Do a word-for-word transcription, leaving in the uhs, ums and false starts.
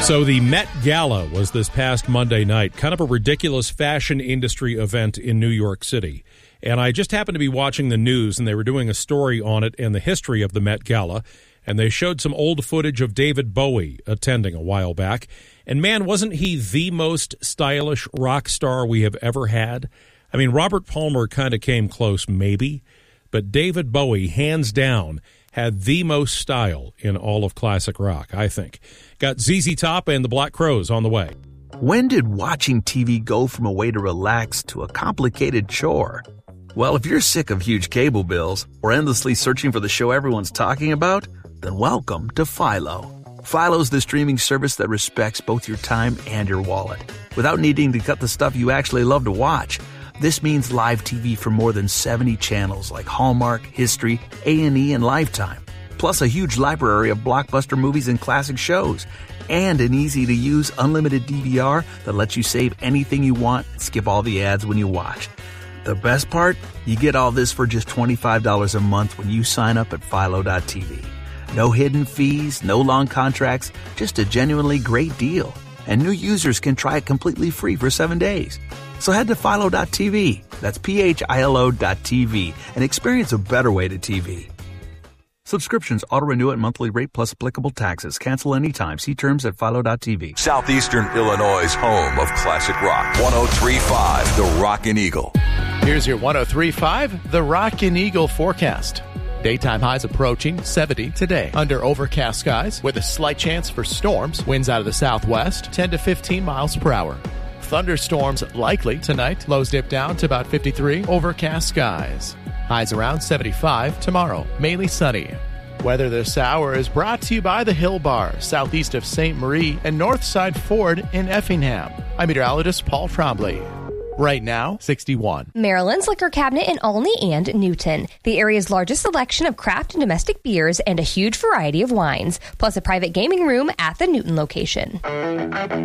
So the Met Gala was this past Monday night, kind of a ridiculous fashion industry event in New York City. And I just happened to be watching the news, and they were doing a story on it and the history of the Met Gala. And they showed some old footage of David Bowie attending a while back. And man, wasn't he the most stylish rock star we have ever had? I mean, Robert Palmer kind of came close, maybe. But David Bowie, hands down, had the most style in all of classic rock, I think. Got Z Z Top and the Black Crowes on the way. When did watching T V go from a way to relax to a complicated chore? Well, if you're sick of huge cable bills or endlessly searching for the show everyone's talking about, then welcome to Philo. Philo's the streaming service that respects both your time and your wallet, without needing to cut the stuff you actually love to watch. This means live T V for more than seventy channels like Hallmark, History, A and E, and Lifetime. Plus a huge library of blockbuster movies and classic shows. And an easy-to-use unlimited D V R that lets you save anything you want and skip all the ads when you watch. The best part? You get all this for just twenty-five dollars a month when you sign up at Philo dot T V. No hidden fees, no long contracts, just a genuinely great deal. And new users can try it completely free for seven days. So head to Philo dot T V, that's P H I L O dot T V, and experience a better way to T V. Subscriptions auto-renew at monthly rate plus applicable taxes. Cancel anytime. See terms at Philo dot T V. Southeastern Illinois' home of classic rock. one oh three point five, The Rockin' Eagle. Here's your one oh three point five, The Rockin' Eagle forecast. Daytime highs approaching seventy today under overcast skies with a slight chance for storms. Winds out of the southwest, ten to fifteen miles per hour. Thunderstorms likely tonight. Lows dip down to about fifty-three. Overcast skies. Highs around seventy-five tomorrow. Mainly sunny. Weather this hour is brought to you by the Hill Bar, southeast of Saint Marie and Northside Ford in Effingham. I'm meteorologist Paul Trombley. Right now, sixty-one. Maryland's Liquor Cabinet in Olney and Newton. The area's largest selection of craft and domestic beers and a huge variety of wines, plus a private gaming room at the Newton location.